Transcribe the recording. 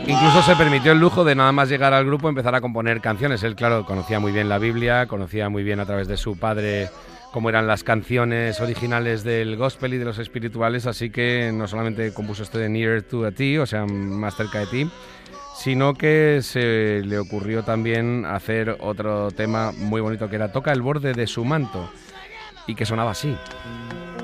Incluso se permitió el lujo de nada más llegar al grupo empezar a componer canciones. Él, claro, conocía muy bien la Biblia, conocía muy bien a través de su padre cómo eran las canciones originales del gospel y de los espirituales, así que no solamente compuso esto de Nearer to a Ti, o sea, más cerca de ti, sino que se le ocurrió también hacer otro tema muy bonito que era Toca el borde de su manto, y que sonaba así.